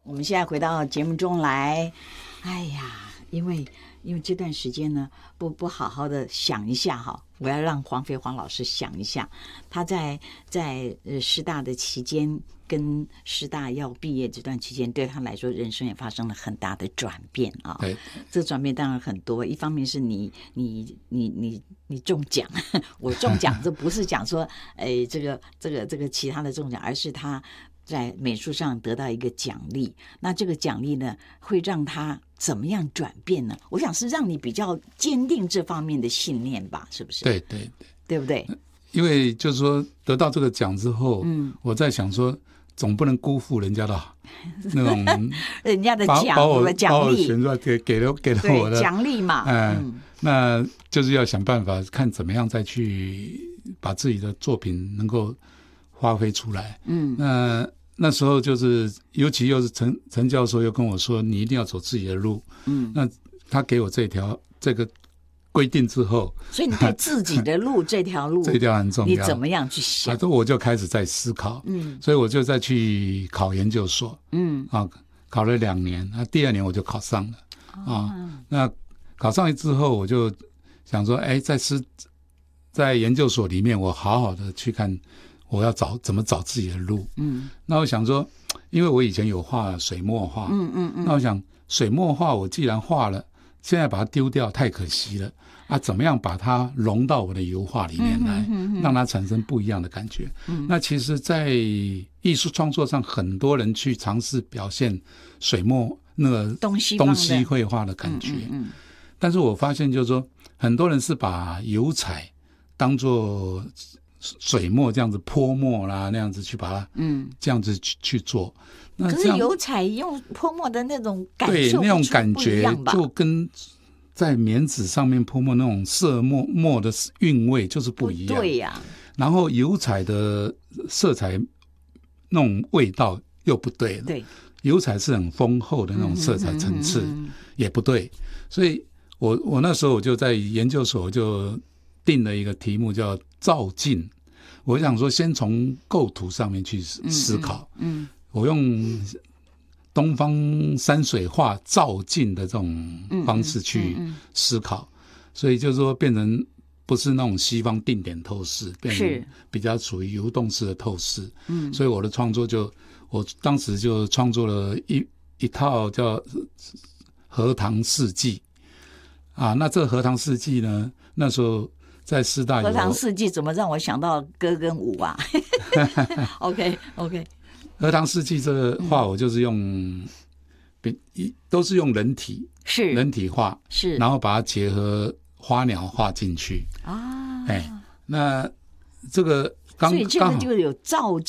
我们现在回到节目中来。哎呀，因为这段时间呢，不好好的想一下哈，我要让黄老师想一下，他在师大的期间跟师大要毕业这段期间，对他来说人生也发生了很大的转变啊。 对， 这转变当然很多，一方面是你中奖，我中奖，这不是讲说这个其他的中奖，而是他在美术上得到一个奖励，那这个奖励呢，会让他怎么样转变呢？我想是让你比较坚定这方面的信念吧，是不是？ 对， 对不对？ 因为就是说得到这个奖之后，我在想说，总不能辜负人家的那种人家的奖把我励选出来给了我的奖励嘛。 那就是要想办法看怎么样再去把自己的作品能够发挥出来。那时候就是尤其又是陈教授又跟我说，你一定要走自己的路。那他给我这个规定之后， 所以你对自己的路这条路这条很重要， 你怎么样去想？ 我就开始在思考。所以我就再去考研究所。考了2年，那第2年我就考上了。那考上之后，我就想说，在研究所里面，我好好的去看我要怎么找自己的路。那我想说，因为我以前有画水墨画。那我想水墨画我既然画了，现在把它丢掉太可惜了啊！怎么样把它融到我的油画里面来，让它产生不一样的感觉？那其实在艺术创作上，很多人去尝试表现水墨那个东西绘画的感觉。但是我发现就是说，很多人是把油彩当作水墨这样子泼墨啦，那样子去把它这样子去做。那可是油彩用泼墨的那种感受， 对，那种感觉就跟在棉纸上面泼墨那种色墨的韵味就是不一样。对呀。然后油彩的色彩那种味道又不对了。对，油彩是很丰厚的那种色彩层次，也不对。所以我那时候我就在研究所就定了一个题目叫照镜。我想说先从构图上面去思考。我用东方山水画照镜的这种方式去思考。所以就是说变成不是那种西方定点透视，变成比较属于游动式的透视。所以我的创作我当时就创作了一套叫荷塘四季啊。那这荷塘四季呢，那时候在师大有荷塘四季，怎么让我想到歌跟舞啊？OK， 荷塘四季这个画我就是都是用人体画，然后把它结合花鸟画进去啊。那这个所以这个就有照